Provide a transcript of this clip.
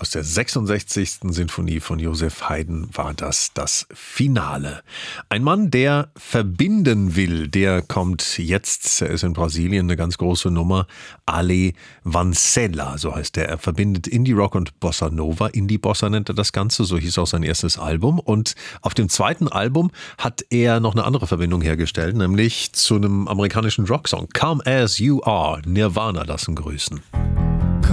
Aus der 66. Sinfonie von Joseph Haydn war das Finale. Ein Mann, der verbinden will, der kommt jetzt, er ist in Brasilien eine ganz große Nummer, Ale Vancella, so heißt er. Er verbindet Indie-Rock und Bossa Nova. Indie-Bossa nennt er das Ganze, so hieß auch sein erstes Album. Und auf dem zweiten Album hat er noch eine andere Verbindung hergestellt, nämlich zu einem amerikanischen Rocksong. Come As You Are, Nirvana lassen grüßen.